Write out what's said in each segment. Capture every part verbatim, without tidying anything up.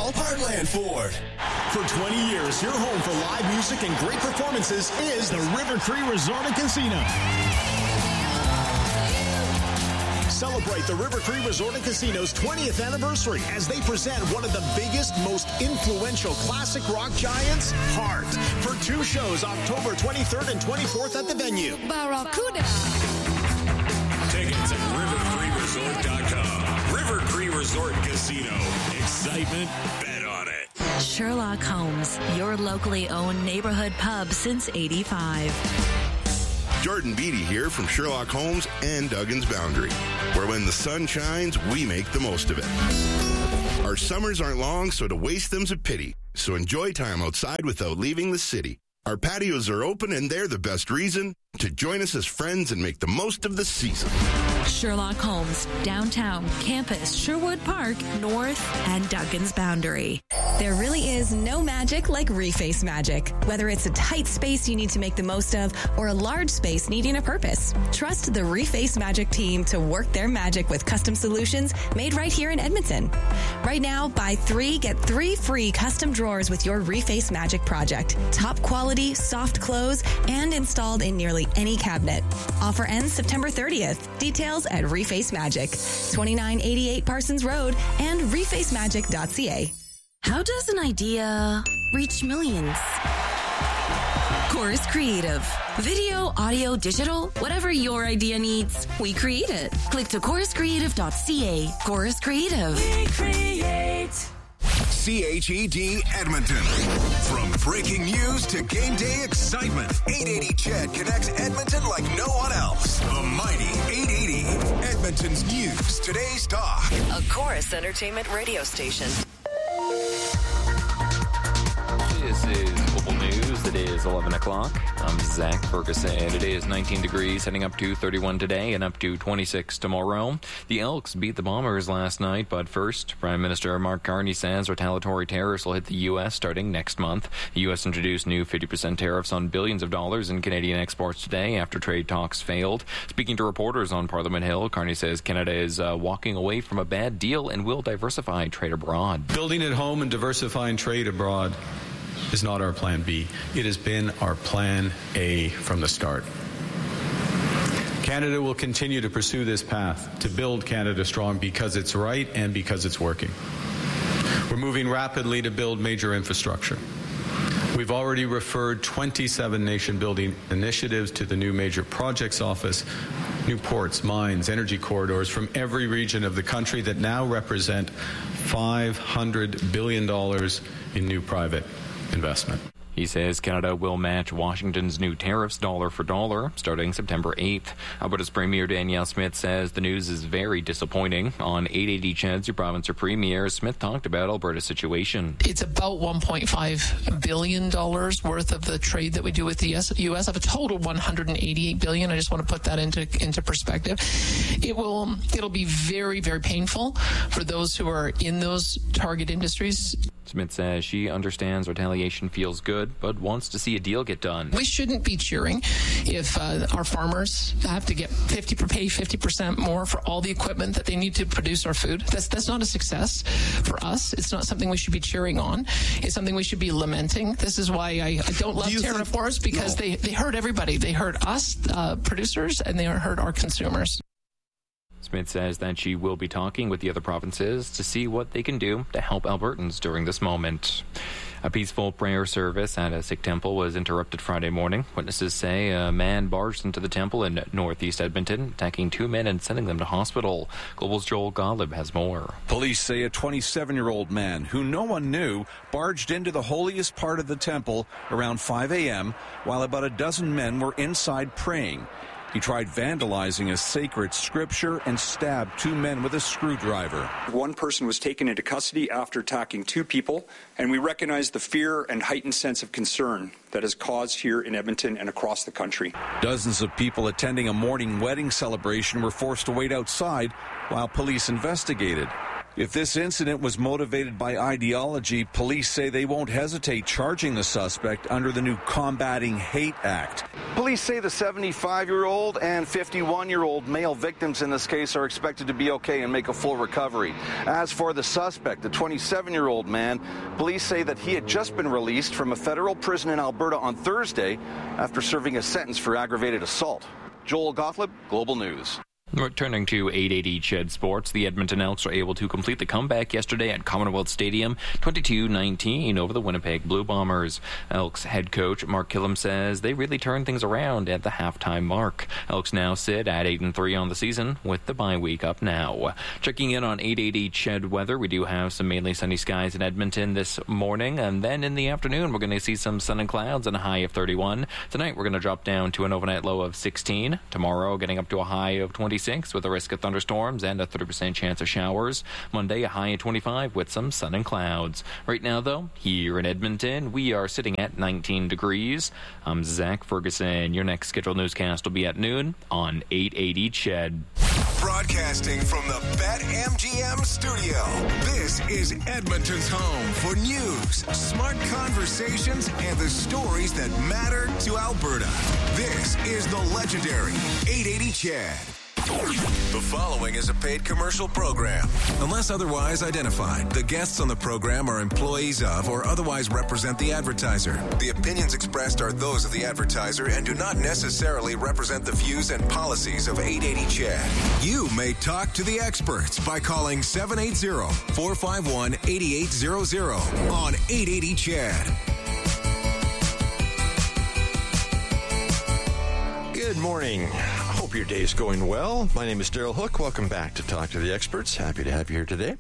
call Heartland Ford. For twenty years, your home for live music and great performances is the River Cree Resort and Casino. Celebrate the River Cree Resort and Casino's twentieth anniversary as they present one of the biggest, most influential classic rock giants, Heart, for two shows October twenty-third and twenty-fourth at the venue. Barracuda. Tickets at river cree resort dot com. River Cree Resort and Casino. Excitement, bet on it. Sherlock Holmes, your locally owned neighborhood pub since eighty-five. Jordan Beatty here from Sherlock Holmes and Duggan's Boundary, where when the sun shines, we make the most of it. Our summers aren't long, so to waste them's a pity. So enjoy time outside without leaving the city. Our patios are open, and they're the best reason to join us as friends and make the most of the season. Sherlock Holmes, downtown, campus, Sherwood Park, North, and Duggan's Boundary. There really is no magic like Reface Magic. Whether it's a tight space you need to make the most of or a large space needing a purpose, trust the Reface Magic team to work their magic with custom solutions made right here in Edmonton. Right now, buy three, get three free custom drawers with your Reface Magic project. Top quality, soft close, and installed in nearly any cabinet. Offer ends September thirtieth. Details at Reface Magic, twenty-nine eighty-eight Parsons Road and reface magic dot c a. How does an idea reach millions? Chorus Creative. Video, audio, digital, whatever your idea needs, we create it. Click to chorus creative dot c a. Chorus Creative. We create. C H E D Edmonton. From breaking news to game day excitement, eight eighty C H E D connects Edmonton like no one else. The mighty eight eighty. Edmonton's news, today's talk. A Chorus Entertainment radio station. This is Global News. It is eleven o'clock. I'm Zach Ferguson. It is nineteen degrees, heading up to thirty-one today and up to twenty-six tomorrow. The Elks beat the Bombers last night, but first, Prime Minister Mark Carney says retaliatory tariffs will hit the U S starting next month. The U S introduced new fifty percent tariffs on billions of dollars in Canadian exports today after trade talks failed. Speaking to reporters on Parliament Hill, Carney says Canada is uh, walking away from a bad deal and will diversify trade abroad. Building at home and diversifying trade abroad is not our plan B. It has been our plan A from the start. Canada will continue to pursue this path to build Canada strong because it's right and because it's working. We're moving rapidly to build major infrastructure. We've already referred twenty-seven nation-building initiatives to the new Major Projects Office, new ports, mines, energy corridors from every region of the country that now represent five hundred billion dollars in new private investment. He says Canada will match Washington's new tariffs dollar for dollar starting September eighth. Alberta's Premier Danielle Smith says the news is very disappointing. On eight eighty C H E D's Your Province, Your Premier, Smith talked about Alberta's situation. It's about one point five billion dollars worth of the trade that we do with the U S of a total one hundred eighty-eight billion dollars. I just want to put that into into perspective. It will it'll be very, very painful for those who are in those target industries. Smith says she understands retaliation feels good, but wants to see a deal get done. We shouldn't be cheering if uh, our farmers have to get fifty pay fifty percent more for all the equipment that they need to produce our food. That's that's not a success for us. It's not something we should be cheering on. It's something we should be lamenting. This is why I, I don't love Do tariff wars, because no. they, they hurt everybody. They hurt us, uh, producers, and they hurt our consumers. Smith says that she will be talking with the other provinces to see what they can do to help Albertans during this moment. A peaceful prayer service at a Sikh temple was interrupted Friday morning. Witnesses say a man barged into the temple in northeast Edmonton, attacking two men and sending them to hospital. Global's Joel Golub has more. Police say a twenty-seven-year-old man who no one knew barged into the holiest part of the temple around five a.m. while about a dozen men were inside praying. He tried vandalizing a sacred scripture and stabbed two men with a screwdriver. One person was taken into custody after attacking two people, and we recognize the fear and heightened sense of concern that is caused here in Edmonton and across the country. Dozens of people attending a morning wedding celebration were forced to wait outside while police investigated. If this incident was motivated by ideology, police say they won't hesitate charging the suspect under the new Combating Hate Act. Police say the seventy-five-year-old and fifty-one-year-old male victims in this case are expected to be okay and make a full recovery. As for the suspect, the twenty-seven-year-old man, police say that he had just been released from a federal prison in Alberta on Thursday after serving a sentence for aggravated assault. Joel Gottlieb, Global News. Returning to eight eighty C H E D Sports, the Edmonton Elks were able to complete the comeback yesterday at Commonwealth Stadium, twenty-two nineteen over the Winnipeg Blue Bombers. Elks head coach Mark Killam says they really turned things around at the halftime mark. Elks now sit at eight and three on the season with the bye week up now. Checking in on eight eighty C H E D weather, we do have some mainly sunny skies in Edmonton this morning, and then in the afternoon we're going to see some sun and clouds and a high of thirty-one. Tonight we're going to drop down to an overnight low of sixteen. Tomorrow getting up to a high of twenty-six with a risk of thunderstorms and a thirty percent chance of showers. Monday, a high of twenty-five with some sun and clouds. Right now, though, here in Edmonton, we are sitting at nineteen degrees. I'm Zach Ferguson. Your next scheduled newscast will be at noon on eight eighty C H E D. Broadcasting from the BetMGM studio, this is Edmonton's home for news, smart conversations, and the stories that matter to Alberta. This is the legendary eight eighty C H E D. The following is a paid commercial program. Unless otherwise identified, the guests on the program are employees of or otherwise represent the advertiser. The opinions expressed are those of the advertiser and do not necessarily represent the views and policies of eight eighty C H E D. You may talk to the experts by calling seven eight zero, four five one, eight eight zero zero on eight eighty C H E D. Good morning. Hope your day is going well. My name is Daryl Hook. Welcome back to Talk to the Experts. Happy to have you here today.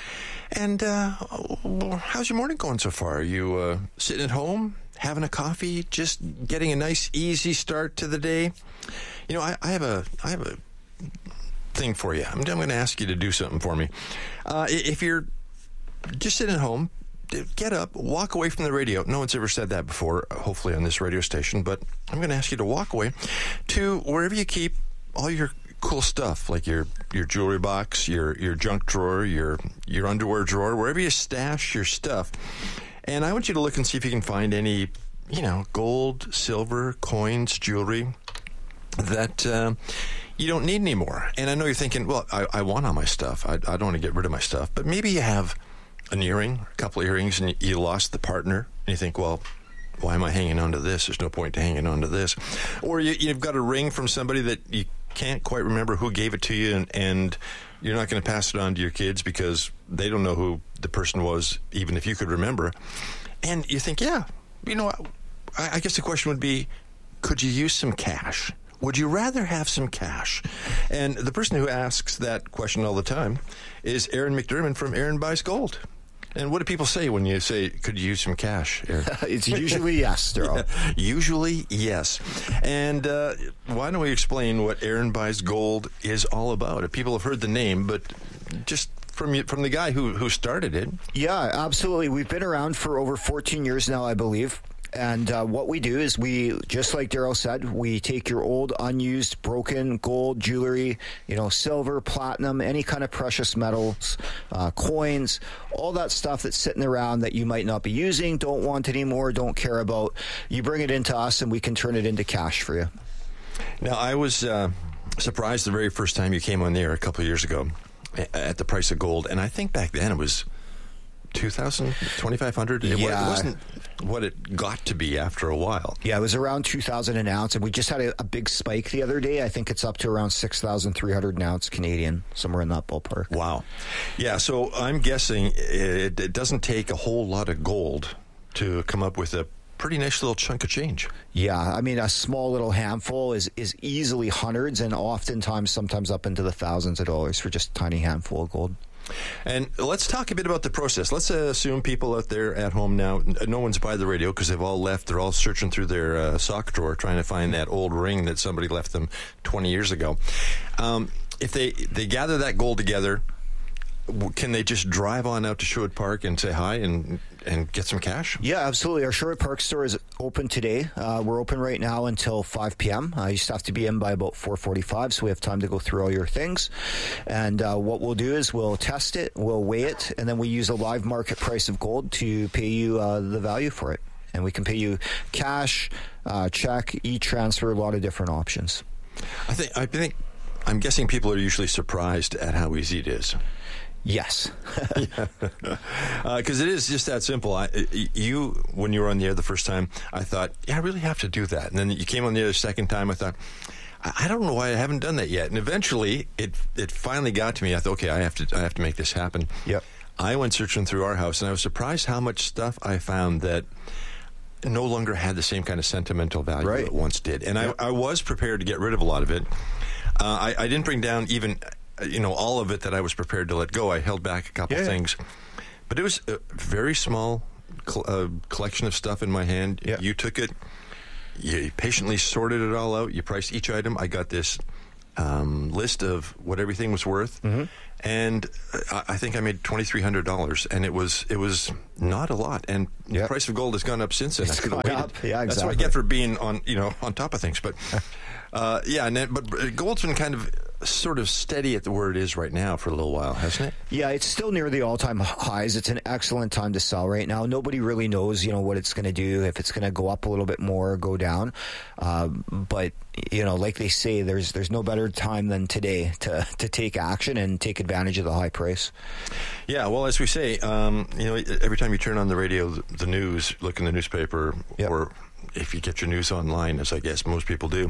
And uh, how's your morning going so far? Are you uh, sitting at home, having a coffee, just getting a nice, easy start to the day? You know, I, I have a I have a thing for you. I'm, I'm going to ask you to do something for me. Uh, if you're just sitting at home, get up, walk away from the radio. No one's ever said that before, hopefully on this radio station, but I'm going to ask you to walk away to wherever you keep all your cool stuff, like your, your jewelry box, your, your junk drawer, your, your underwear drawer, wherever you stash your stuff. And I want you to look and see if you can find any, you know, gold, silver, coins, jewelry that uh, you don't need anymore. And I know you're thinking, well, I, I want all my stuff. I, I don't want to get rid of my stuff. But maybe you have an earring, a couple of earrings, and you lost the partner, and you think, well, why am I hanging on to this? There's no point to hanging on to this. Or you, you've got a ring from somebody that you can't quite remember who gave it to you, and, and you're not going to pass it on to your kids because they don't know who the person was, even if you could remember. And you think, yeah, you know, I, I guess the question would be, could you use some cash? Would you rather have some cash? And the person who asks that question all the time is Aaron McDermott from Aaron Buys Gold. And what do people say when you say, could you use some cash, Aaron? It's usually yes, Daryl. Yeah, usually yes. And uh, why don't we explain what Aaron Buys Gold is all about? People have heard the name, but just from from the guy who, who started it. Yeah, absolutely. We've been around for over fourteen years now, I believe. And uh, what we do is we, just like Daryl said, we take your old, unused, broken gold jewelry, you know, silver, platinum, any kind of precious metals, uh, coins, all that stuff that's sitting around that you might not be using, don't want anymore, don't care about. You bring it into us and we can turn it into cash for you. Now, I was uh, surprised the very first time you came on the air a couple of years ago at the price of gold. And I think back then it was two thousand, twenty-five hundred. It yeah. wasn't what it got to be after a while. Yeah, it was around two thousand an ounce, and we just had a, a big spike the other day. I think it's up to around six thousand three hundred an ounce Canadian, somewhere in that ballpark. Wow. Yeah, so I'm guessing it, it doesn't take a whole lot of gold to come up with a pretty nice little chunk of change. Yeah, I mean, a small little handful is, is easily hundreds, and oftentimes, sometimes up into the thousands of dollars for just a tiny handful of gold. And let's talk a bit about the process. Let's uh, assume people out there at home now, no one's by the radio because they've all left. They're all searching through their uh, sock drawer trying to find that old ring that somebody left them twenty years ago. Um, if they, they gather that gold together, can they just drive on out to Sherwood Park and say hi and and get some cash? Yeah, absolutely. Our Sherwood Park store is open today. Uh, we're open right now until five p.m. Uh, you just have to be in by about four forty-five, so we have time to go through all your things. And uh, what we'll do is we'll test it, we'll weigh it, and then we use a live market price of gold to pay you uh, the value for it. And we can pay you cash, uh, check, e-transfer, a lot of different options. I think I think I'm guessing people are usually surprised at how easy it is. Yes. Because uh, it is just that simple. I, you, when you were on the air the first time, I thought, yeah, I really have to do that. And then you came on the air the second time, I thought, I, I don't know why I haven't done that yet. And eventually, it it finally got to me. I thought, okay, I have to I have to make this happen. Yep. I went searching through our house, and I was surprised how much stuff I found that no longer had the same kind of sentimental value right. it once did. And yep. I, I was prepared to get rid of a lot of it. Uh, I, I didn't bring down even... you know, all of it that I was prepared to let go. I held back a couple yeah. things. But it was a very small cl- uh, collection of stuff in my hand. Yeah. You took it. You patiently sorted it all out. You priced each item. I got this um, list of what everything was worth. Mm-hmm. And I, I think I made twenty-three hundred dollars. And it was it was not a lot. And yeah. the price of gold has gone up since then. It's I could have gone waited. up. Yeah, exactly. That's what I get for being on, you know, on top of things. But, uh, yeah, and then, but gold's been kind of... sort of steady at the where it is right now for a little while, hasn't it? Yeah, it's still near the all-time highs. It's an excellent time to sell right now. Nobody really knows, you know, what it's going to do, if it's going to go up a little bit more or go down. Uh, but, you know, like they say, there's there's no better time than today to, to take action and take advantage of the high price. Yeah, well, as we say, um, you know, every time you turn on the radio, the news, look in the newspaper, yep. or if you get your news online, as I guess most people do,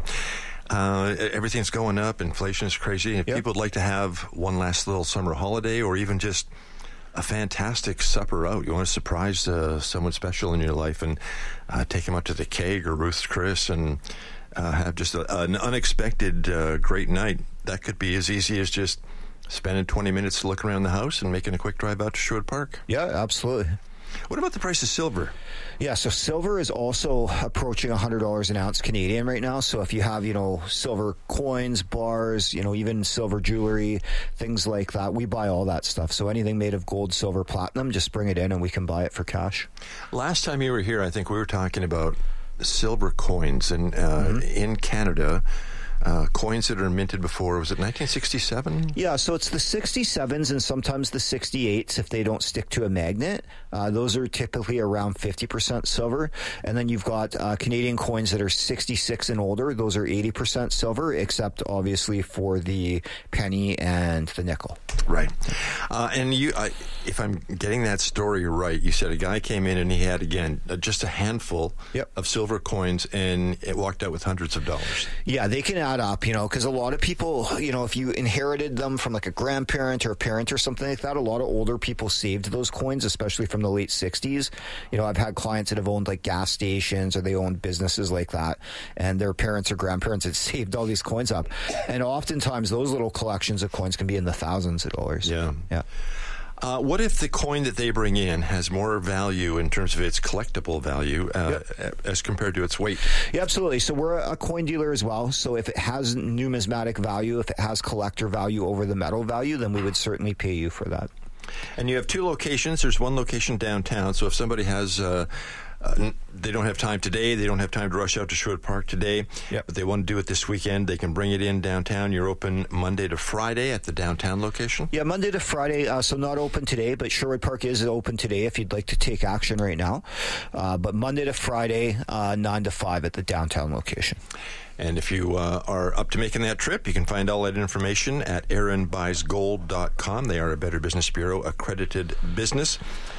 Uh, everything's going up. Inflation is crazy. If yep. people would like to have one last little summer holiday or even just a fantastic supper out, you want to surprise uh, someone special in your life and uh, take them out to the Keg or Ruth's Chris and uh, have just a, an unexpected uh, great night. That could be as easy as just spending twenty minutes looking around the house and making a quick drive out to Sherwood Park. Yeah, absolutely. What about the price of silver? Yeah, so silver is also approaching one hundred dollars an ounce Canadian right now. So if you have, you know, silver coins, bars, you know, even silver jewelry, things like that, we buy all that stuff. So anything made of gold, silver, platinum, just bring it in and we can buy it for cash. Last time you were here, I think we were talking about silver coins. And uh, mm-hmm. in Canada... Uh, coins that are minted before, was it nineteen sixty-seven? Yeah, so it's the sixty-sevens and sometimes the sixty-eights if they don't stick to a magnet. Uh, those are typically around fifty percent silver. And then you've got uh, Canadian coins that are sixty-six and older. Those are eighty percent silver, except obviously for the penny and the nickel. Right. Uh, and you, uh, if I'm getting that story right, you said a guy came in and he had, again, uh, just a handful yep. of silver coins and it walked out with hundreds of dollars. Yeah, they can add up, you know, because a lot of people, you know, if you inherited them from like a grandparent or a parent or something like that, a lot of older people saved those coins, especially from the late sixties. You know, I've had clients that have owned like gas stations or they owned businesses like that, and their parents or grandparents had saved all these coins up. And oftentimes those little collections of coins can be in the thousands of dollars. Yeah. Yeah. Uh, what if the coin that they bring in has more value in terms of its collectible value uh, yep. as compared to its weight? Yeah, absolutely. So we're a coin dealer as well. So if it has numismatic value, if it has collector value over the metal value, then we would certainly pay you for that. And you have two locations. There's one location downtown. So if somebody has... Uh, Uh, they don't have time today. They don't have time to rush out to Sherwood Park today. Yep. But they want to do it this weekend. They can bring it in downtown. You're open Monday to Friday at the downtown location? Yeah, Monday to Friday. Uh, so not open today, but Sherwood Park is open today if you'd like to take action right now. Uh, but Monday to Friday, uh, nine to five at the downtown location. And if you uh, are up to making that trip, you can find all that information at aaron buys gold dot com. They are a Better Business Bureau accredited business.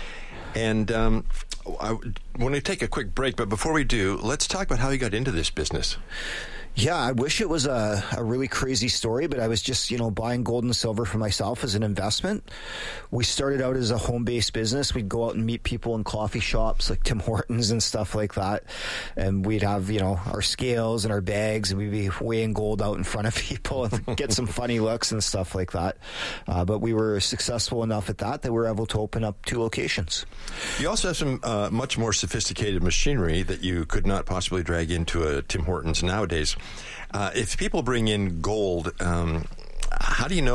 And um, I want to take a quick break, but before we do, let's talk about how you got into this business. Yeah, I wish it was a, a really crazy story, but I was just, you know, buying gold and silver for myself as an investment. We started out as a home-based business. We'd go out and meet people in coffee shops like Tim Hortons and stuff like that. And we'd have, you know, our scales and our bags, and we'd be weighing gold out in front of people and get some funny looks and stuff like that. Uh, but we were successful enough at that that we were able to open up two locations. You also have some uh, much more sophisticated machinery that you could not possibly drag into a Tim Hortons nowadays. Uh, if people bring in gold, um, how do you know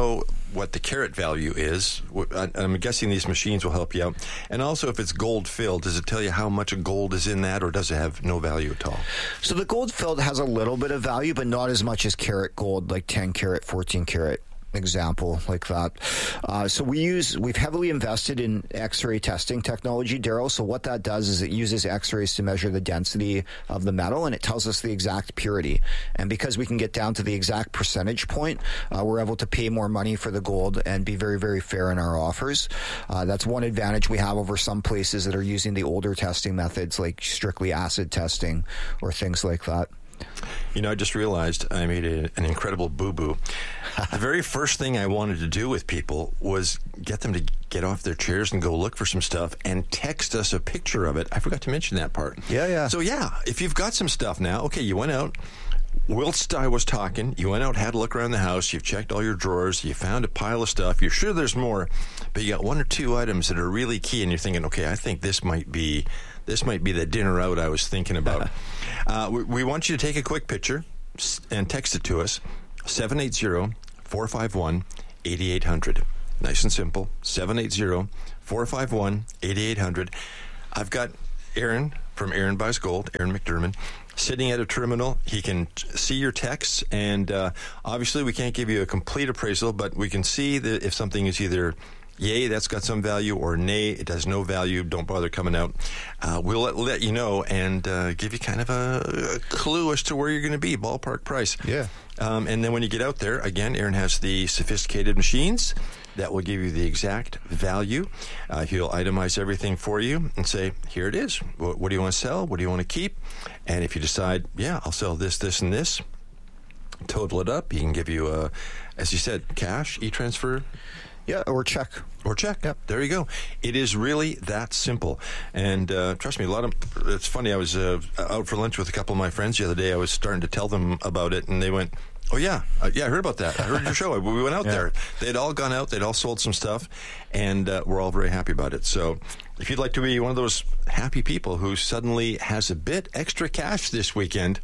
what the carat value is. I'm guessing these machines will help you out. And also, if it's gold filled, does it tell you how much gold is in that, or does it have no value at all? So the gold filled has a little bit of value, but not as much as carat gold, like ten carat, fourteen carat. Example like that. Uh, so we use, we've heavily invested in X-ray testing technology, Daryl. So what that does is it uses X-rays to measure the density of the metal, and it tells us the exact purity. And because we can get down to the exact percentage point, uh, we're able to pay more money for the gold and be very, very fair in our offers. Uh, that's one advantage we have over some places that are using the older testing methods, like strictly acid testing or things like that. You know, I just realized I made a, an incredible boo-boo. The very first thing I wanted to do with people was get them to get off their chairs and go look for some stuff and text us a picture of it. I forgot to mention that part. Yeah, yeah. So, yeah, if you've got some stuff now, okay, you went out. Whilst I was talking, you went out, had a look around the house, you've checked all your drawers, you found a pile of stuff, you're sure there's more, but you got one or two items that are really key, and you're thinking, okay, I think this might be this might be the dinner out I was thinking about. uh, we, we want you to take a quick picture and text it to us, seven eight zero, four five one, eight eight zero zero. Nice and simple, seven eight zero, four five one, eight eight zero zero. I've got Aaron from Aaron Buys Gold, Aaron McDermott, sitting at a terminal. He can see your texts, and uh, obviously we can't give you a complete appraisal, but we can see that if something is either yay, that's got some value, or nay, it has no value, don't bother coming out. Uh, we'll let, let you know and uh, give you kind of a, a clue as to where you're going to be, ballpark price. Yeah. Um, and then when you get out there, again, Aaron has the sophisticated machines that will give you the exact value. Uh, he'll itemize everything for you and say, here it is. What, what do you want to sell? What do you want to keep? And if you decide, yeah, I'll sell this, this, and this, total it up. He can give you, a, as you said, cash, e-transfer. Yeah, or check. Or check. Yep. There you go. It is really that simple. And uh, trust me, a lot of, it's funny, I was uh, out for lunch with a couple of my friends the other day. I was starting to tell them about it, and they went, oh, yeah. Uh, yeah, I heard about that. I heard your show. We went out yeah. there. They'd all gone out. They'd all sold some stuff, and uh, we're all very happy about it. So if you'd like to be one of those happy people who suddenly has a bit extra cash this weekend,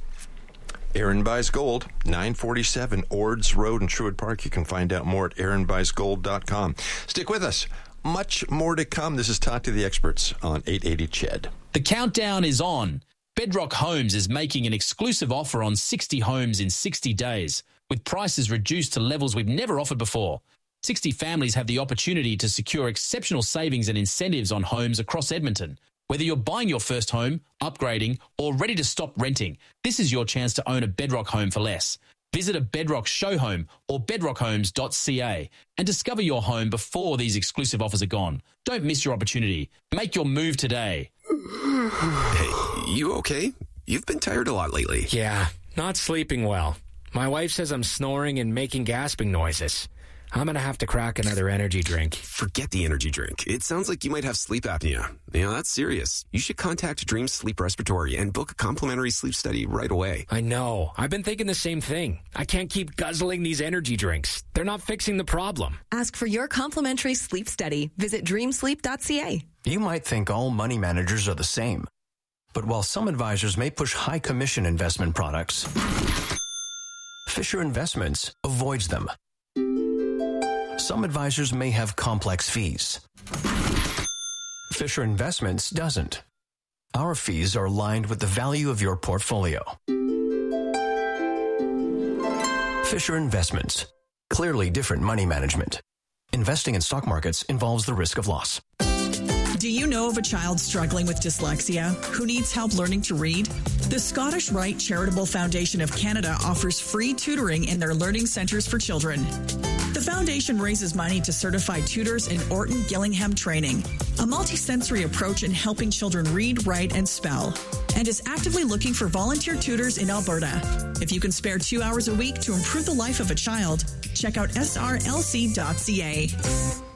Aaron Buys Gold, nine forty-seven Ords Road in Sherwood Park. You can find out more at aaron buys gold dot com. Stick with us. Much more to come. This is Talk to the Experts on eight eighty C H E D. The countdown is on. Bedrock Homes is making an exclusive offer on sixty homes in sixty days, with prices reduced to levels we've never offered before. sixty families have the opportunity to secure exceptional savings and incentives on homes across Edmonton. Whether you're buying your first home, upgrading, or ready to stop renting, this is your chance to own a Bedrock home for less. Visit a Bedrock show home or bedrock homes dot c a and discover your home before these exclusive offers are gone. Don't miss your opportunity. Make your move today. Hey, you okay? You've been tired a lot lately. Yeah, not sleeping well. My wife says I'm snoring and making gasping noises. I'm going to have to crack another energy drink. Forget the energy drink. It sounds like you might have sleep apnea. You know, that's serious. You should contact Dream Sleep Respiratory and book a complimentary sleep study right away. I know. I've been thinking the same thing. I can't keep guzzling these energy drinks. They're not fixing the problem. Ask for your complimentary sleep study. Visit dream sleep dot c a. You might think all money managers are the same. But while some advisors may push high commission investment products, Fisher Investments avoids them. Some advisors may have complex fees. Fisher Investments doesn't. Our fees are aligned with the value of your portfolio. Fisher Investments. Clearly different money management. Investing in stock markets involves the risk of loss. Do you know of a child struggling with dyslexia who needs help learning to read? The Scottish Rite Charitable Foundation of Canada offers free tutoring in their learning centres for children. The foundation raises money to certify tutors in Orton Gillingham training, a multi-sensory approach in helping children read, write, and spell, and is actively looking for volunteer tutors in Alberta. If you can spare two hours a week to improve the life of a child, check out s r l c dot c a. Ever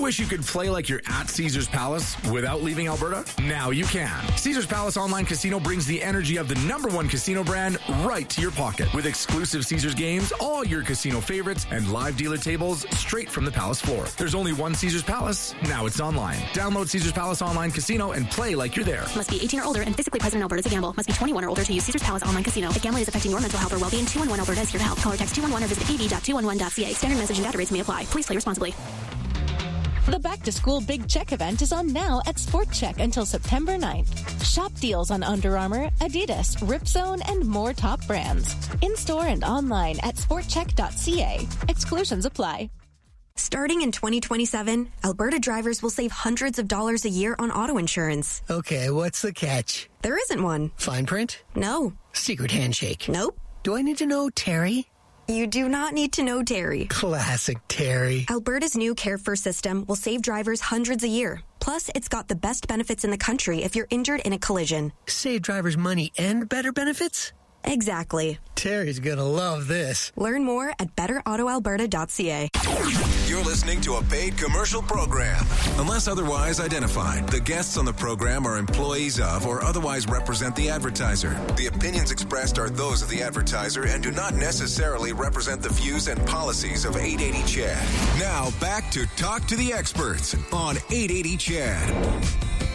wish you could play like you're at Caesars Palace without leaving Alberta? Now you can. Caesars Palace Online Casino brings the energy of the number one casino brand right to your pocket. With exclusive Caesars games, all your casino favorites, and live dealer tables straight from the Palace floor. There's only one Caesars Palace. Now it's online. Download Caesars Palace Online Casino and play like you're there. Must be eighteen or older and physically present in Alberta to gamble. Must be twenty-one or older to use Caesars Palace Online Casino. If gambling is affecting your mental health or well-being, two one one Alberta is here to help. Call or text two one one or visit a v dot two one one dot c a. Standard message and data rates may apply. Please play responsibly. The Back to School Big Check event is on now at Sport Check until September ninth. Shop deals on Under Armour, Adidas, Ripzone, and more top brands. In-store and online at sport check dot c a. Exclusions apply. Starting in twenty twenty-seven, Alberta drivers will save hundreds of dollars a year on auto insurance. Okay, what's the catch? There isn't one. Fine print? No. Secret handshake? Nope. Do I need to know Terry? You do not need to know Terry. Classic Terry. Alberta's new Care First system will save drivers hundreds a year. Plus, it's got the best benefits in the country if you're injured in a collision. Save drivers money and better benefits? Exactly. Terry's gonna love this. Learn more at better auto alberta dot c a. You're listening to a paid commercial program. Unless otherwise identified, the guests on the program are employees of or otherwise represent the advertiser. The opinions expressed are those of the advertiser and do not necessarily represent the views and policies of eight eighty C H A D. Now back to Talk to the Experts on eight eighty C H A D.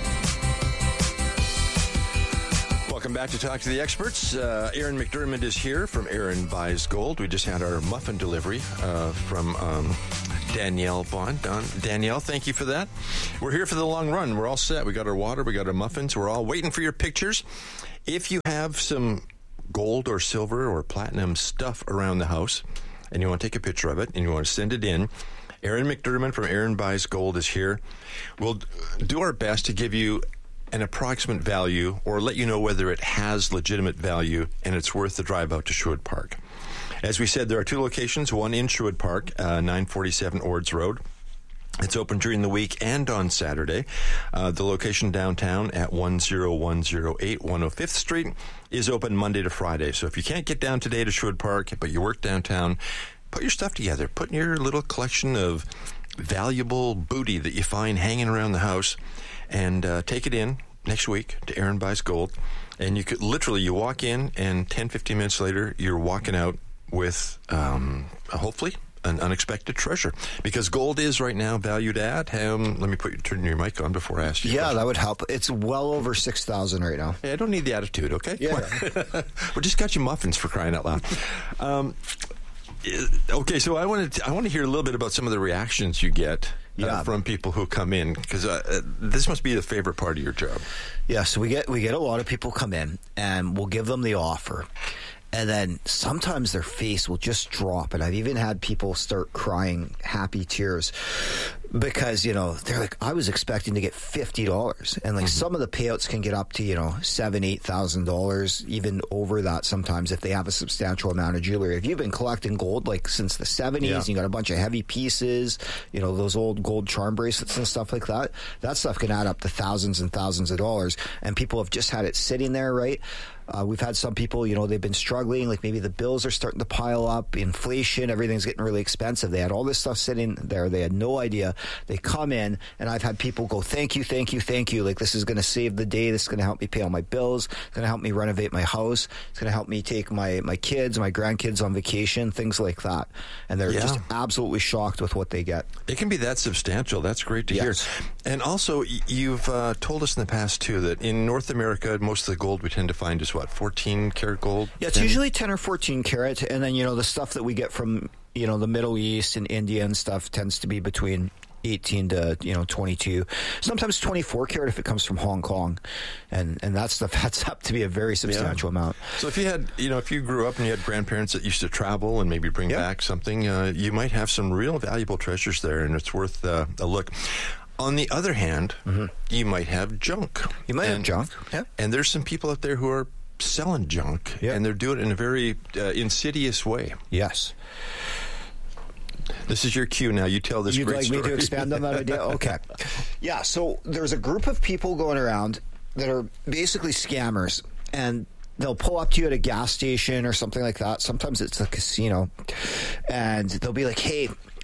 Welcome back to Talk to the Experts. Uh, Aaron McDermott is here from Aaron Buys Gold. We just had our muffin delivery uh, from um, Danielle Bond. Don, Danielle, thank you for that. We're here for the long run. We're all set. We got our water. We got our muffins. We're all waiting for your pictures. If you have some gold or silver or platinum stuff around the house and you want to take a picture of it and you want to send it in, Aaron McDermott from Aaron Buys Gold is here. We'll do our best to give you an approximate value or let you know whether it has legitimate value and it's worth the drive out to Sherwood Park. As we said, there are two locations, one in Sherwood Park, uh, nine forty-seven Ords Road. It's open during the week and on Saturday. Uh, the location downtown at one oh one oh eight one oh fifth Street is open Monday to Friday. So if you can't get down today to Sherwood Park, but you work downtown, put your stuff together. Put your little collection of valuable booty that you find hanging around the house and uh, take it in next week to Aaron Buys Gold. And you could literally, you walk in and ten, fifteen minutes later, you're walking out with um, hopefully an unexpected treasure. Because gold is right now valued at, um, let me put you, turn your mic on before I ask you. Yeah, that would help. It's well over six thousand right now. Hey, I don't need the attitude, okay? Yeah. We just got you muffins for crying out loud. Um, okay, so I want to I want to hear a little bit about some of the reactions you get uh, yeah. from people who come in, because uh, this must be the favorite part of your job. Yeah, so we get we get a lot of people come in, and we'll give them the offer. And then sometimes their face will just drop. And I've even had people start crying happy tears because, you know, they're like, I was expecting to get fifty dollars. And like mm-hmm. some of the payouts can get up to, you know, seven thousand dollars, eight thousand dollars, even over that sometimes if they have a substantial amount of jewelry. If you've been collecting gold like since the seventies, yeah. and you got a bunch of heavy pieces, you know, those old gold charm bracelets and stuff like that, that stuff can add up to thousands and thousands of dollars. And people have just had it sitting there, right? Uh, we've had some people, you know, they've been struggling, like maybe the bills are starting to pile up, inflation, everything's getting really expensive. They had all this stuff sitting there. They had no idea. They come in, and I've had people go, thank you, thank you, thank you. Like, this is going to save the day. This is going to help me pay all my bills. It's going to help me renovate my house. It's going to help me take my, my kids, my grandkids on vacation, things like that. And they're yeah. just absolutely shocked with what they get. It can be that substantial. That's great to yes. hear. And also, you've uh, told us in the past, too, that in North America, most of the gold we tend to find is what, fourteen karat gold? Yeah, it's ten? Usually ten or fourteen karat, and then, you know, the stuff that we get from, you know, the Middle East and India and stuff tends to be between eighteen to, you know, twenty-two. Sometimes twenty-four karat if it comes from Hong Kong, and and that stuff adds up to be a very substantial yeah. amount. So if you had, you know, if you grew up and you had grandparents that used to travel and maybe bring yeah. back something, uh, you might have some real valuable treasures there, and it's worth uh, a look. On the other hand, mm-hmm. you might have junk. You might and, have junk, yeah. And there's some people out there who are selling junk, yeah. and they're doing it in a very uh, insidious way. Yes. This is your cue now. You tell this You'd great like story. me to expand on that idea? Okay. Yeah, so there's a group of people going around that are basically scammers, and they'll pull up to you at a gas station or something like that. Sometimes it's a casino, and they'll be like, hey,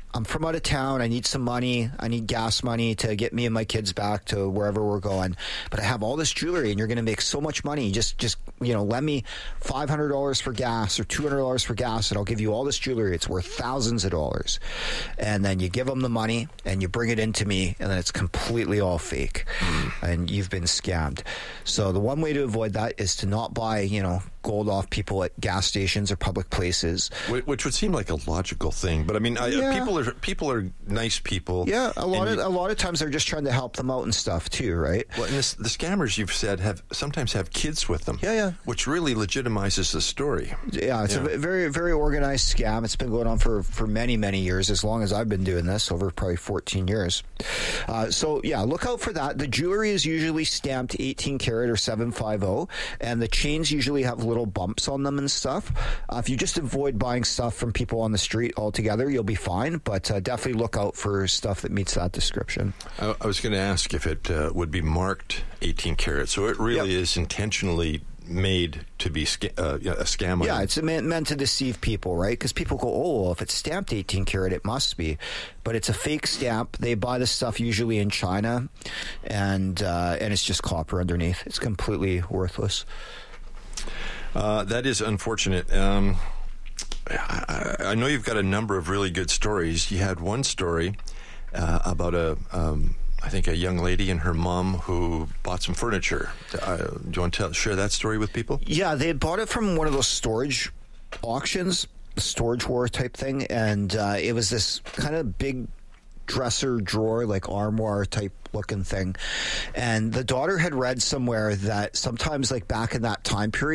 I'm from out of town. I need some money. I need gas money to get me and my kids back to wherever we're going. But I have all this jewelry, and you're going to make so much money. Just, just you know, lend me five hundred dollars for gas or two hundred dollars for gas, and I'll give you all this jewelry. It's worth thousands of dollars. And then you give them the money, and you bring it into me, and then it's completely all fake. Mm. And you've been scammed. So the one way to avoid that is to not buy, you know, gold off people at gas stations or public places. Which would seem like a logical thing. But, I mean, yeah. I, people are people are nice people. Yeah, a lot of you, a lot of times they're just trying to help them out and stuff, too, right? Well, and this, the scammers, you've said, have sometimes have kids with them. Yeah, yeah. Which really legitimizes the story. Yeah, it's yeah. a very, very organized scam. It's been going on for, for many, many years, as long as I've been doing this, over probably fourteen years. Uh, so, yeah, look out for that. The jewelry is usually stamped eighteen karat or seven fifty, and the chains usually have little bumps on them and stuff. Uh, if you just avoid buying stuff from people on the street altogether, you'll be fine, but uh, definitely look out for stuff that meets that description. I, I was going to ask if it uh, would be marked eighteen karat, so it really yep. is intentionally made to be sca- uh, a scam. Yeah, it's meant, meant to deceive people, right? Because people go, oh, well, if it's stamped eighteen karat, it must be. But it's a fake stamp. They buy the stuff usually in China, and uh, and it's just copper underneath. It's completely worthless. Uh, that is unfortunate. Um, I, I know you've want a number of really good stories. You had one story uh, about a... Um, I think a young lady and her mom who bought some furniture. Uh, do you want to tell, share that story with people? Yeah, they had bought it from one of those storage auctions, storage war type thing, and uh, it was this kind of big dresser drawer, like armoire type looking thing. And the daughter had read somewhere that sometimes, like back in that time period,